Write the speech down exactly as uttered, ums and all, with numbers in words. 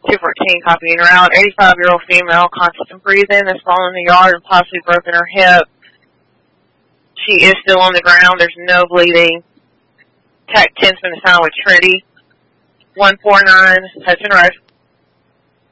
two fourteen, copying route. eighty-five-year-old female, constant breathing, has fallen in the yard and possibly broken her hip. She is still on the ground. There's no bleeding. Tech ten's been assigned with Trinity. one four nine has been